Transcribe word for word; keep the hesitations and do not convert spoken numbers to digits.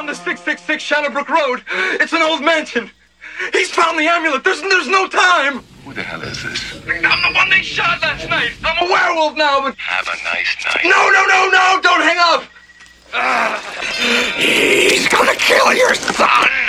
the six six six Shadowbrook Road. It's an old mansion. He's found the amulet. There's there's no time. Who the hell is this? I'm the one they shot last night. I'm a werewolf now, but... Have a nice night. No, no, no, no! Don't hang up! Uh, he's gonna kill your son!